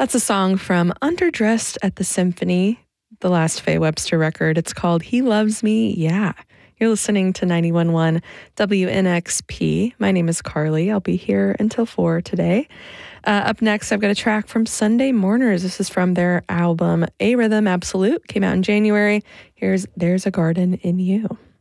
That's a song from Underdressed at the Symphony, the last Faye Webster record. It's called He Loves Me, Yeah. You're listening to 91.1 WNXP. My name is Carly. I'll be here until 4 today. Up next, I've got a track from Sunday Mourners. This is from their album A Rhythm Absolute. Came out in January. Here's There's a Garden in You.